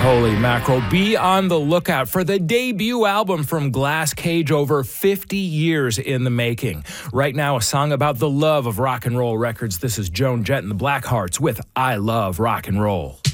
Holy mackerel, be on the lookout for the debut album from Glass Cage, over 50 years in the making. Right now, a song about the love of rock and roll records. This is Joan Jett and the Blackhearts with I Love Rock and Roll.